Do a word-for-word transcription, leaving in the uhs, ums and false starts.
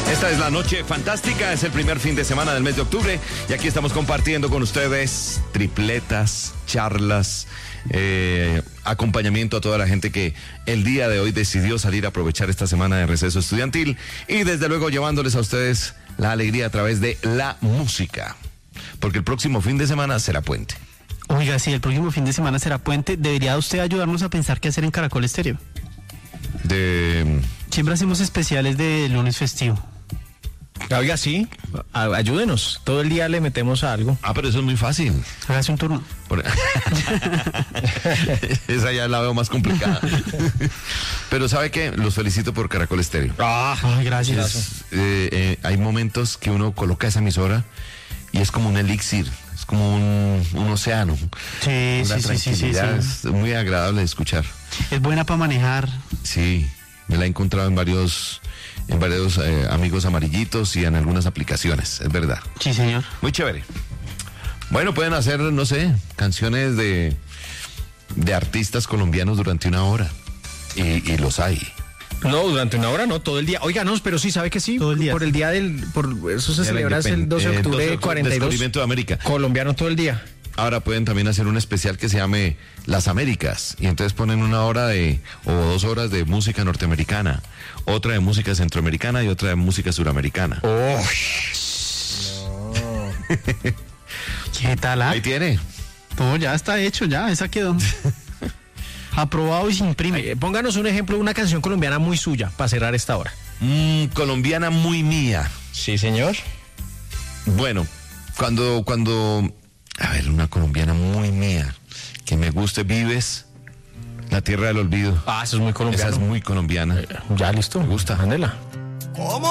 Esta es la noche fantástica, es el primer fin de semana del mes de octubre y aquí estamos compartiendo con ustedes tripletas, charlas, eh, acompañamiento a toda la gente que el día de hoy decidió salir a aprovechar esta semana de receso estudiantil y desde luego llevándoles a ustedes la alegría a través de la música, porque el próximo fin de semana será puente. Oiga, si el próximo fin de semana será puente, ¿debería usted ayudarnos a pensar qué hacer en Caracol Estéreo? De... Siempre hacemos especiales de lunes festivo. Oiga, sí, a- ayúdenos. Todo el día le metemos a algo. Ah, pero eso es muy fácil. Hágase un turno. Por... Esa ya la veo más complicada. Pero ¿sabe qué? Los felicito por Caracol Estéreo. Ah, ay, gracias. Es, eh, eh, hay momentos que uno coloca esa emisora y es como un elixir, es como un, un océano. Sí, Una sí, sí, sí, sí, tranquilidad, sí. es muy agradable de escuchar. Es buena para manejar. Sí, me la he encontrado en varios, en varios eh, amigos amarillitos y en algunas aplicaciones, es verdad. Sí, señor. Muy chévere. Bueno, pueden hacer, no sé, canciones de, de artistas colombianos durante una hora. Y, y los hay. No, durante una hora no, todo el día. Oiga, no, pero sí, ¿sabe que sí? Todo el día. Por el día del, por eso se De la celebra el doce de independ- eh, octubre doce de cuarenta y dos. Descubrimiento de América. Colombiano todo el día. Ahora pueden también hacer un especial que se llame Las Américas y entonces ponen una hora de o dos horas de música norteamericana, otra de música centroamericana y otra de música suramericana. Oh. ¿Qué tal? ah? Ahí tiene. No, ya está hecho, ya, esa quedó. Aprobado y se imprime. Ay, pónganos un ejemplo de una canción colombiana muy suya para cerrar esta hora. Mm, colombiana muy mía. Sí, señor. Bueno, cuando cuando a ver, una colombiana muy mía que me guste, Vives, La Tierra del Olvido. Ah, eso es muy colombiano. Esa es muy colombiana. Ya listo. Me gusta. Ándela.